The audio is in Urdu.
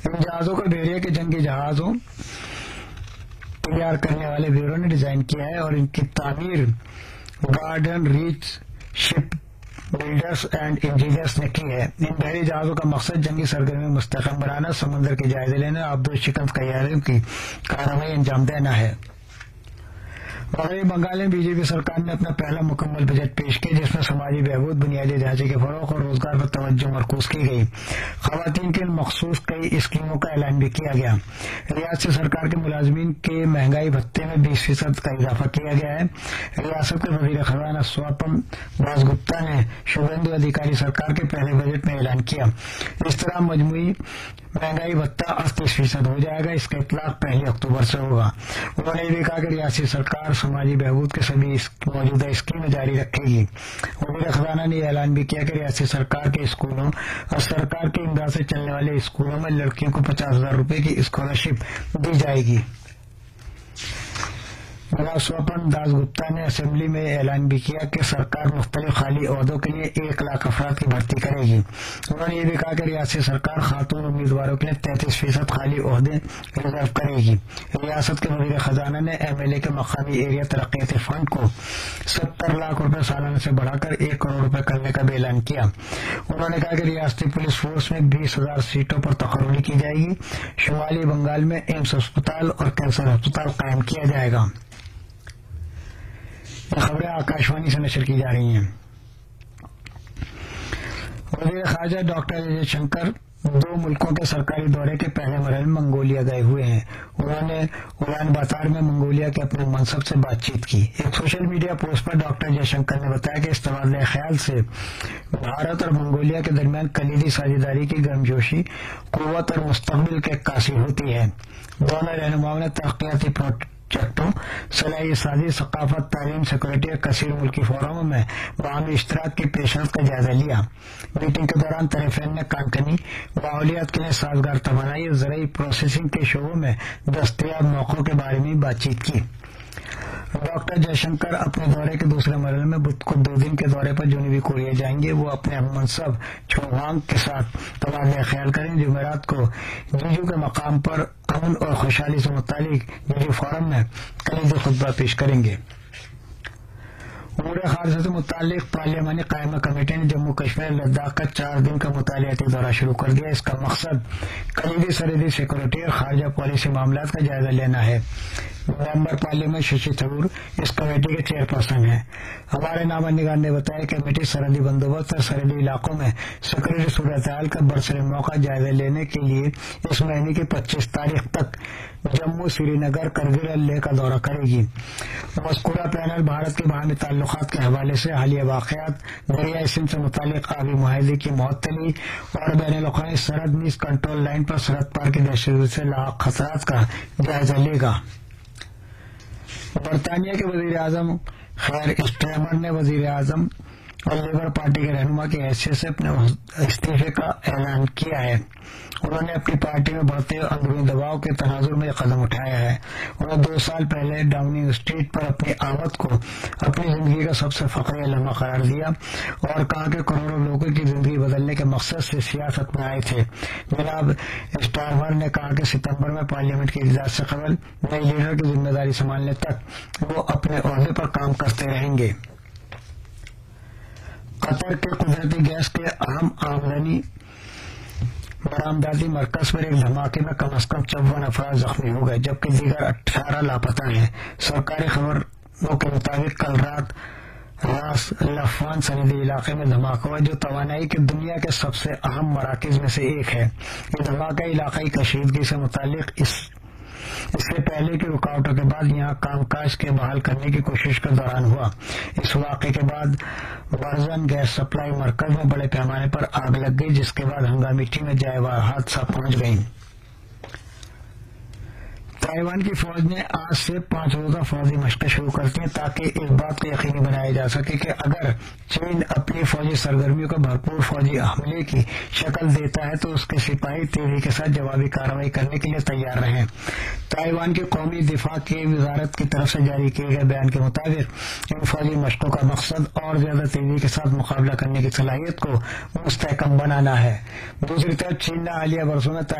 ان جہازوں کو بحریہ کے جنگی جہازوں تیار کرنے والے بیورو نے ڈیزائن کیا ہے اور ان کی تعمیر garden reach ship builders and engineers نے کی ہے۔ ان بحری جہازوں کا مقصد جنگی سرگرمی میں مستحکم بنانا، سمندر کے جائزے لینا، آبدوز شکن تیاریوں کی کارروائی انجام دینا ہے۔ مغربی بنگال میں بی جے پی سرکار نے اپنا پہلا مکمل بجٹ پیش کیا، جس میں سماجی بہبود، بنیادی ڈھانچے کے فروغ اور روزگار پر توجہ مرکوز کی گئی۔ خواتین کے مخصوص کئی اسکیموں کا اعلان بھی کیا گیا۔ ریاستی سرکار کے ملازمین کے مہنگائی بھتے میں 20% کا اضافہ کیا گیا ہے۔ ریاست کے وزیر خزانہ سواپن داس گپتا نے شوبھیندو ادھیکاری سرکار کے پہلے بجٹ میں اعلان کیا۔ اس طرح مجموعی مہنگائی بھتہ 38% ہو جائے گا۔ اس کا اطلاق 1 اکتوبر سے ہوگا۔ انہوں نے یہ بھی کہا کہ ریاستی سرکار سماجی بہبود کے سبھی موجودہ اسکیمیں جاری رکھے گی۔ وزیر خزانہ نے یہ اعلان بھی کیا کہ ریاستی سرکار کے اسکولوں اور سرکار کی امداد سے چلنے والے اسکولوں میں لڑکیوں کو 50,000 روپے کی اسکالرشپ دی جائے گی۔ جناب سواپن داس گپتا نے اسمبلی میں اعلان بھی کیا کہ سرکار مختلف خالی عہدوں کے لیے 1 لاکھ افراد کی بھرتی کرے گی۔ انہوں نے یہ بھی کہا کہ ریاستی سرکار خاتون امیدواروں کے لیے 33% خالی عہدے ریزرو کرے گی۔ ریاست کے وزیر خزانہ نے MLA کے مقامی ایریا ترقیاتی فنڈ کو 70 لاکھ روپے سالانہ سے بڑھا کر 1 کروڑ روپے کرنے کا بھی اعلان کیا۔ انہوں نے کہا کہ ریاستی پولیس فورس میں 20,000 سیٹوں پر تقرری کی جائے گی۔ شمالی بنگال میں ایمس اسپتال اور کینسر اسپتال قائم کیا جائے گا۔ یہ خبریں آکاشوانی سے نشر کی جا رہی ہیں۔ وزیر خارجہ ڈاکٹر جے شنکر 2 ملکوں کے سرکاری دورے کے پہلے مرحلے میں منگولیا گئے ہوئے ہیں۔ انہوں نے اولان باتار میں منگولیا کے اپنے منصب سے بات چیت کی۔ ایک سوشل میڈیا پوسٹ پر ڈاکٹر جے شنکر نے بتایا کہ اس تبادلہ خیال سے بھارت اور منگولیا کے درمیان کلیدی ساجھیداری کی گرمجوشی، قوت اور مستقبل کی عکاسی ہوتی ہے۔ دونوں رہنماؤں نے ترقیاتی پروجیکٹوں، صلاحیت سازی، ثقافت، تعلیم، سیکورٹی اور کثیر ملکی فورموں میں باہمی اشتراک کی پیشرفت کا جائزہ لیا۔ میٹنگ کے دوران طرفین نے کانکنی، ماحولیات کے لیے سازگار توانائی اور زرعی پروسیسنگ کے شعبوں میں دستیاب موقعوں کے بارے میں بات چیت کی۔ ڈاکٹر جے شنکر اپنے دورے کے دوسرے مرحلے میں بدھ کو 2 دن کے دورے پر جنوبی کوریا جائیں گے۔ وہ اپنے ہم منصب چون ہانگ کے ساتھ تبادلہ خیال کریں۔ جمعرات کو جیجو کے مقام پر امن اور خوشحالی سے متعلق جیجو فورم میں کلیدی خطبہ پیش کریں گے۔ امور خارجہ سے متعلق پارلیمانی قائمہ کمیٹی نے جموں کشمیر لداخ کا 4 دن کا مطالعاتی دورہ شروع کر دیا۔ اس کا مقصد کلیدی سرحدی سیکورٹی اور خارجہ پالیسی معاملات کا جائزہ لینا ہے۔ ممبر پارلیمنٹ ششی تھرور اس کمیٹی کے چیئرپرسن ہیں۔ ہمارے نامہ نگار نے بتایا کہ کمیٹی سرحدی بندوبست اور سرحدی علاقوں میں سیکورٹی صورتحال کا برسر موقع جائزہ لینے کے لیے اس مہینے کی 25 تاریخ تک جموں، سری نگر، کرگل اور لیہ کا دورہ کرے گی۔ مذکورہ پینل بھارت کے باہمی تعلقات کے حوالے سے حالیہ واقعات، دریائے سندھ سے متعلق آبی معاہدے کی معطلی اور بین الاقوامی سرحد نیز کنٹرول لائن پر سرحد پار کی دہشتگردی سے لاحق خطرات کا جائزہ لے گا۔ برطانیہ کے وزیر اعظم خیر اسٹریمر نے وزیر اعظم اور لیبر پارٹی کے رہنما کی حیثیت سے اپنے استعفے کا اعلان کیا ہے۔ انہوں نے اپنی پارٹی میں بڑھتے اندرونی دباؤ کے تناظر میں یہ قدم اٹھایا ہے۔ انہوں نے 2 سال پہلے ڈاؤننگ اسٹریٹ پر اپنی آمد کو اپنی زندگی کا سب سے فخری لمحہ قرار دیا اور کہا کہ کروڑوں لوگوں کی زندگی بدلنے کے مقصد سے سیاست میں آئے تھے۔ جناب اسٹارمر نے کہا کہ ستمبر میں پارلیمنٹ کے اجلاس سے قبل نئی لیڈر کی ذمہ داری سنبھالنے تک وہ اپنے عہدے پر کام کرتے رہیں گے۔ قطر کے قدرتی گیس کے اہم آمدنی برآمداتی مرکز پر ایک دھماکے میں کم از کم 54 افراد زخمی ہو گئے، جبکہ دیگر 18 لاپتہ ہیں۔ سرکاری خبروں کے مطابق کل رات راس لفان صنعتی علاقے میں دھماکہ ہوا، جو توانائی کے دنیا کے سب سے اہم مراکز میں سے ایک ہے۔ یہ دھماکہ علاقائی کشیدگی سے متعلق اس سے پہلے کی رکاوٹوں کے بعد یہاں کام کاج کے بحال کرنے کی کوشش کے دوران ہوا۔ اس واقعے کے بعد برزن گیس سپلائی مرکز میں بڑے پیمانے پر آگ لگ گئی، جس کے بعد ہنگامی ٹیمیں جائے حادثہ پہنچ گئیں۔ تائیوان کی فوج نے آج سے 5 روزہ فوجی مشقیں شروع کر دی ہیں تاکہ اس بات کو یقینی بنایا جا سکے کہ اگر چین اپنی فوجی سرگرمیوں کو بھرپور فوجی حملے کی شکل دیتا ہے تو اس کے سپاہی تیزی کے ساتھ جوابی کارروائی کرنے کے لیے تیار رہیں۔ تائیوان کی قومی دفاع کی وزارت کی طرف سے جاری کیے گئے بیان کے مطابق ان فوجی مشقوں کا مقصد اور زیادہ تیزی کے ساتھ مقابلہ کرنے کی صلاحیت کو مستحکم بنانا ہے۔ دوسری طرف چین نے حالیہ برسوں میں